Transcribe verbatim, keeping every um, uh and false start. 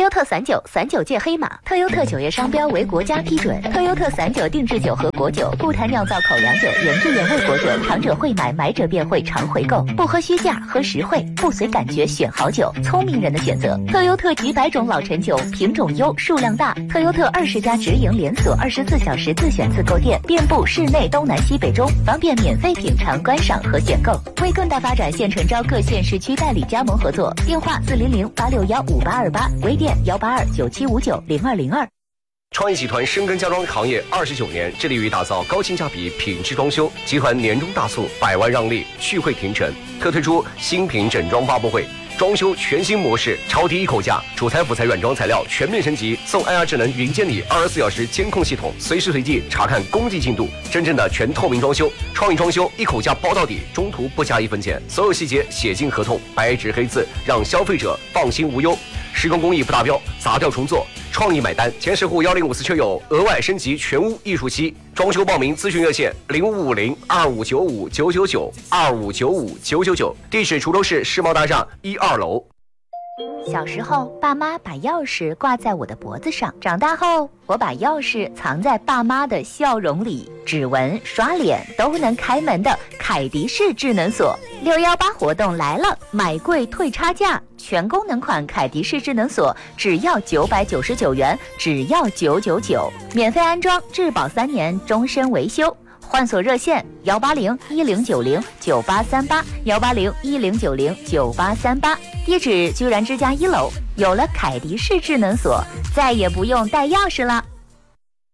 优特散酒，散酒界黑马。特优特酒业商标为国家批准。特优特散酒定制酒和果酒，不谈酿造口粮酒、原汁原味果酒，尝者会买，买者便会常回购。不喝虚价，喝实惠，不随感觉选好酒，聪明人的选择。特优特几百种老陈酒，品种优，数量大。特优特二十家直营连锁，二十四小时自选自购店，遍布市内东南西北中，方便免费品尝、观赏和选购。为更大发展，现诚招各县市区代理加盟合作，电话四零零八六幺五八二八，微店幺八二九七五九零二零二。 创意集团深耕家装行业二十九年，致力于打造高性价比品质装修。集团年终大促，百万让利，续会停成，特推出新品整装发布会，装修全新模式，超低一口价，主材辅材软装材料全面升级，送 I R 智能云监理二十四小时监控系统，随时随地查看工地进度，真正的全透明装修。创意装修一口价包到底，中途不加一分钱，所有细节写进合同，白纸黑字，让消费者放心无忧。施工工艺不达标，砸掉重做，创意买单。前十户幺零五四车友额外升级全屋艺术漆。装修报名咨询热线零五五零二五九五九九九二五九五九九九，地址滁州市世贸大厦一二楼。 小时候，爸妈把钥匙挂在我的脖子上；长大后，我把钥匙藏在爸妈的笑容里。指纹、刷脸都能开门的凯迪式智能锁，六幺八活动来了，买贵退差价，全功能款凯迪式智能锁只要九百九十九元，只要九九九，免费安装，质保三年，终身维修。换锁热线幺八零一零九零九八三八幺八零一零九零九八三八，地址居然之家一楼。有了凯迪式智能锁，再也不用带钥匙了。